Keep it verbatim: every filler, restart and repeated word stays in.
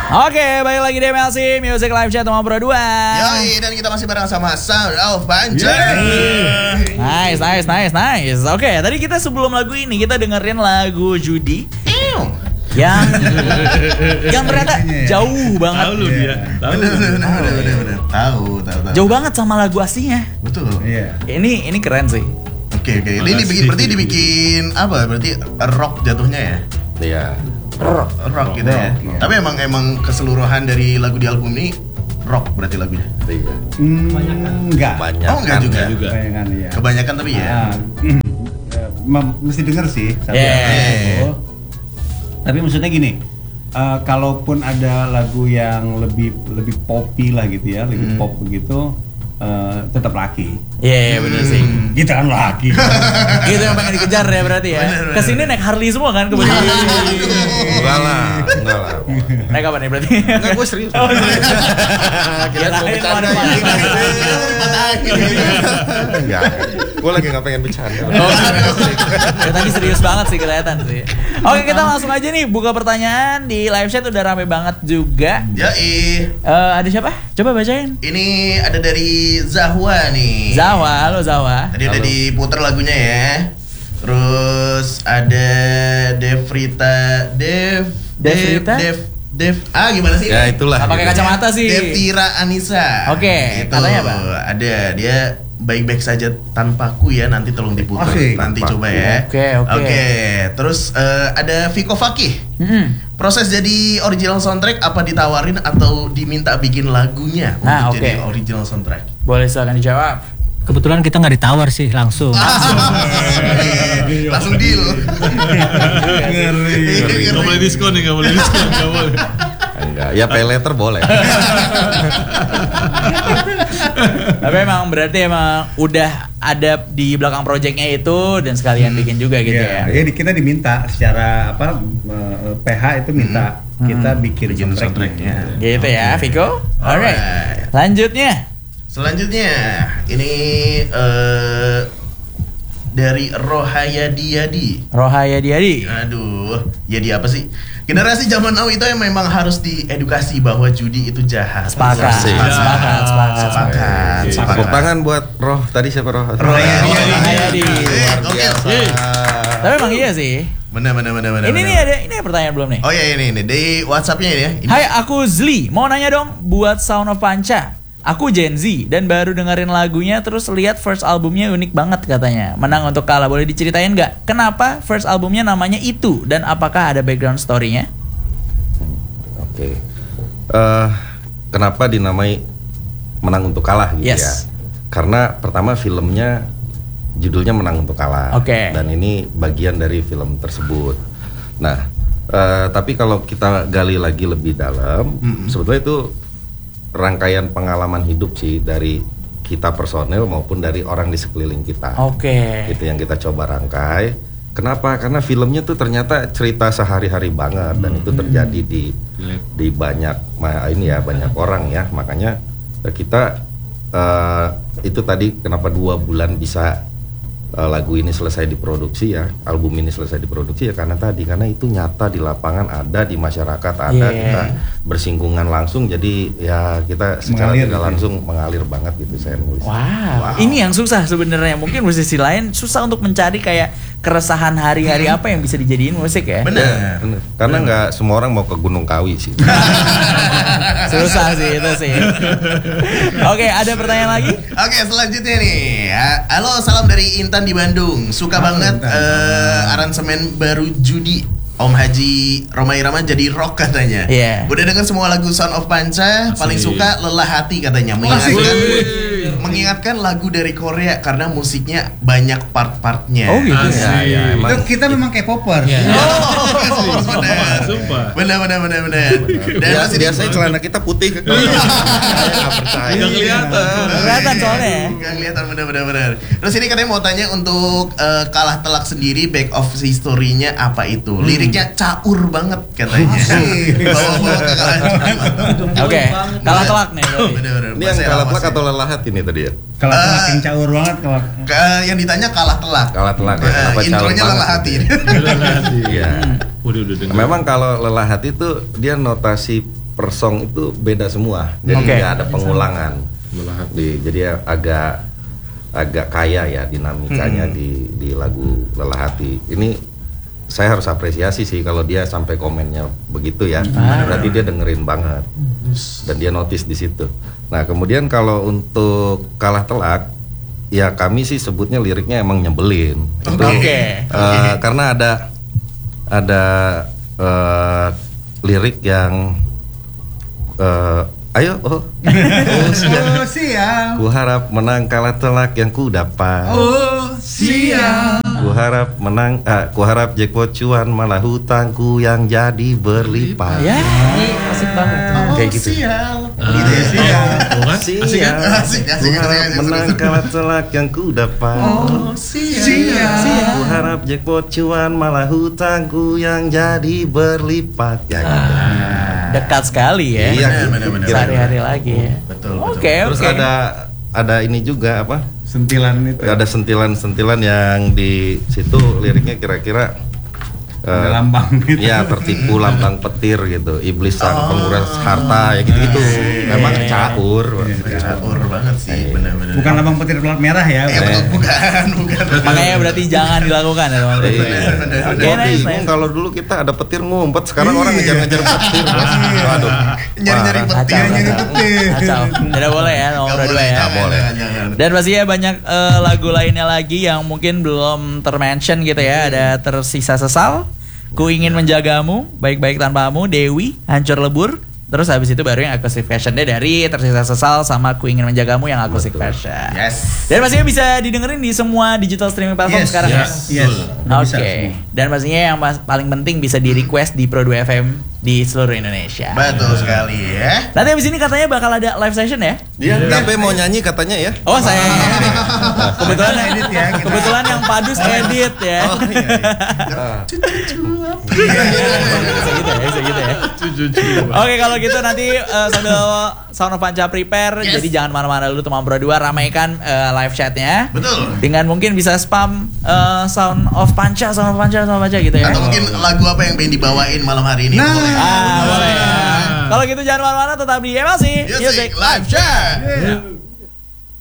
Oke, balik lagi di M L C Music Live Chat sama Bro dua. Yoi, dan kita masih bareng sama Sound of Panca. Nice, nice, nice, nice. Oke, tadi kita sebelum lagu ini kita dengerin lagu Judy yang yang ternyata jauh banget. Tahu lu dia. Tahu. Bener, bener, bener, bener, bener. Tahu, tahu, tahu. Jauh banget sama lagu aslinya. Betul. Iya. Ini ini keren sih. Oke, oke. Ini dibikin berarti dibikin apa? Berarti rock jatuhnya ya? Iya. Rock, rock gitu ya. Tapi emang emang keseluruhan dari lagu di album ini rock berarti lagunya. Iya. Hmm, enggak. Banyak. Oh, enggak juga. juga. Kebanyakan iya. Kebanyakan tapi ya. Ah, mem- mesti denger sih satu Yeah. lagu. Tapi maksudnya gini, uh, kalaupun ada lagu yang lebih lebih poppy lah gitu ya, lebih Hmm. pop begitu, uh, tetap laki. Iya, yeah, bener sih. Kita kan laki. Gitu yang pengen dikejar ya berarti ya. Bener, bener. Kesini naik Harley semua kan kebetulan. Enggak lah, enggak lah. Naik apa nih berarti? Enggak, gue serius. Oh, serius. Kirain mau Kirain bercanda mau ya. ada- Enggak. Gue lagi nggak pengen bercanda. Oh, ya, tadi serius banget sih kelihatan sih. Oke, kita langsung aja nih buka pertanyaan di live chat udah rame banget juga. Yoi. Eh, ada siapa? Coba bacain. Ini ada dari Zahwa nih. Zawa, halo Zawa. Tadi udah diputer lagunya ya. Terus ada Devrita Dev Devrita? Dev Dev ah gimana sih? Ya itulah. Nggak pakai gitu. kacamata sih. Devira Anissa. Oke, Gitu. katanya apa? Ada dia baik-baik saja tanpaku ya, nanti tolong diputar. Asik. Nanti Tanpaku. coba ya. Oke, oke. Oke, terus eh, ada Viko Fakih. Mm-mm. Proses jadi original soundtrack apa ditawarin atau diminta bikin lagunya Nah, untuk oke. jadi original soundtrack? Boleh silakan dijawab. Kebetulan kita nggak ditawar sih langsung. Langsung deal. Ngeri. Gak boleh diskon nih, gak boleh diskon, gak boleh. Enggak. Ya pay letter boleh. Tapi emang berarti emang udah ada di belakang projectnya itu dan sekalian bikin juga gitu Iya, ya. ya. Kita diminta secara apa eh, P H itu minta kita bikin Bikin soundtracknya. soundtracknya. Gitu ya, Viko. Alright. Alright. Lanjutnya. Selanjutnya ini eh, dari Rohayadi Yadi. Rohaya Diadi. Aduh, Yadi apa sih? Generasi zaman now itu yang memang harus diedukasi bahwa judi itu jahat. Sepakat. Asik. Sepakat, sepakat, sepakat. Sepakat. Tepuk Sepakat. tangan buat Roh. Tadi siapa Roh? Rohayadi. Rohayadi. Eh, Luar oke. biasa. Tapi emang iya sih. Benar benar benar benar. Ini benar. nih ada ini ada pertanyaan belum nih. Oh iya ini ini di WhatsApp-nya ini ya. Ini. Hai, aku Zli. Mau nanya dong buat Sound of Panca. Aku Gen Z dan baru dengerin lagunya terus lihat first albumnya unik banget katanya. Menang untuk kalah. Boleh diceritain nggak? Kenapa first albumnya namanya itu dan apakah ada background story-nya? Oke. Eh, kenapa dinamai Menang untuk Kalah gitu Yes. ya? Karena pertama filmnya judulnya Menang untuk Kalah. Oke. Dan ini bagian dari film tersebut. Nah, eh, tapi kalau kita gali lagi lebih dalam, sebetulnya itu rangkaian pengalaman hidup sih dari kita personel maupun dari orang di sekeliling kita. Oke. Itu yang kita coba rangkai. Kenapa? Karena filmnya tuh ternyata cerita sehari-hari banget dan itu terjadi di di banyak ma- ini ya banyak orang ya. Makanya eh, kita eh, itu tadi kenapa dua bulan bisa eh, lagu ini selesai diproduksi ya, album ini selesai diproduksi ya karena tadi karena itu nyata di lapangan ada di masyarakat ada Yeah. kita bersinggungan langsung jadi ya kita secara Mengalir tidak gitu. langsung mengalir banget gitu saya nulis. Wow. Ini yang susah sebenarnya. Mungkin musisi lain susah untuk mencari kayak keresahan hari-hari apa yang bisa dijadiin musik ya. Benar. Bener. Karena nggak semua orang mau ke Gunung Kawi sih. Susah sih itu sih. Oke, ada pertanyaan lagi? Oke, selanjutnya nih. Ya, halo, salam dari Intan di Bandung. Suka Halo, banget Intan. eh, aransemen baru Judi. Om Haji Roma Irama jadi rock katanya. Iya. Udah denger semua lagu Sound of Panca, paling suka Lelah Hati katanya. Mengingatkan mengingatkan lagu dari Korea karena musiknya banyak part-partnya. Oh gitu. Ya, ya, emang Itu kita memang K-popers. Oh, benar. Sumpah. Benar benar benar benar. Dan Biasa, masih biasanya celana kita putih. Saya nggak percaya. Nggak kelihatan. Kelihatan soalnya ya. Gak kelihatan benar-benar benar. Terus ini katanya mau tanya untuk eh, Kalah Telak sendiri back of history-nya apa itu? Liriknya caur banget katanya. Bawa-bawa ke kalah Oke, kalah telak nih. berarti. Benar-benar. Ini yang kalah telak atau lelah hati nih tadi ya? Kalau Eh. makin caur banget kalau Ke- yang ditanya kalah telak. Kalah telak ya. Eh, Kenapa caur intronya banget Lelah Hati. gitu ya? Iya. Udah udah dengar. Memang kalau lelah hati tuh dia notasi per song itu beda semua, jadi Oke. nggak ada pengulangan. Di, jadi agak agak kaya ya dinamikanya di di lagu Lelah Hati. Ini saya harus apresiasi sih kalau dia sampai komennya begitu ya. Berarti dia dengerin banget dan dia notice di situ. Nah kemudian kalau untuk Kalah Telak, ya kami sih sebutnya liriknya emang nyebelin. Itu, Oke. eh, karena ada ada eh, lirik yang eh, ayo oh, oh siang. Oh siang. Ku harap menang kalah telak yang ku dapat. Oh siang. Ku harap menang, ah, ku harap jackpot cuan malah hutangku yang jadi berlipat. Ya, asik banget. Kayak gitu. Sial. Ah. Gitu ya. Siang. Siang, Asik kan? Asik, asik, ku asik, harap asik, asik, menang asik. kalah telak yang ku dapat. Oh, sial. Siang. Ku harap jackpot cuan malah hutangku yang jadi berlipat. Ya gitu. Dekat sekali ya. Iya, Benar, benar, benar. Sehari-hari lagi ya. Betul, betul. Oke, Terus oke. ada ada ini juga apa? Sentilan itu. Ada sentilan-sentilan yang di situ liriknya kira-kira Ada eh, lambang gitu. ya tertipu lambang petir gitu, iblis sang penguras harta ya gitu-gitu. Memang caur. Caur banget sih, benar-benar. Bukan lambang petir pelat merah ya. Eh, betul, bukan, bukan. Makanya berarti jangan dilakukan ya teman-teman. Iya. Oke, Jadi, nice, nice. kalau dulu kita ada petir ngumpet, sekarang orang ngejar-ngejar petir. Bos. Waduh. Nyari-nyari Parah. petir, Kacau, nyari kacau. petir. Kacau. Tidak boleh ya, nomor Nggak dua boleh, ya. jangan, boleh. jangan, jangan. Dan pastinya banyak eh, lagu lainnya lagi yang mungkin belum termention gitu ya. Ada Tersisa Sesal, Ku Ingin Menjagamu, Baik-Baik Tanpamu, Dewi, Hancur Lebur. Terus habis itu baru yang acoustic versionnya dari Tersisa Sesal sama Ku Ingin Menjagamu yang acoustic version. Yes. Dan pastinya bisa didengerin di semua digital streaming platform Yes, sekarang yes, ya. yes. Oke. Udah bisa semua. Dan pastinya yang mas- paling penting bisa di request di Pro dua F M di seluruh Indonesia. Betul sekali ya. Nanti abis ini katanya bakal ada live session ya? Iya, tapi mau nyanyi katanya ya. Oh saya kebetulan Kita edit ya, kita. kebetulan yang Padus edit ya. Oh iya. iya. Bisa gitu ya, bisa gitu ya. Oke kalau gitu nanti eh, sambil Sound of Panca prepare, Yes. jadi jangan mana-mana dulu teman Pro dua, ramaikan eh, live chatnya. Betul. Dengan mungkin bisa spam eh, Sound of Panca, Sound of Panca, Sound of Panca gitu ya. Atau mungkin lagu apa yang pengen dibawain malam hari ini? Nah. Boleh. Ah boleh ya. Kalau gitu jangan mana-mana, tetap di M L C Music Live Chat. Yeah.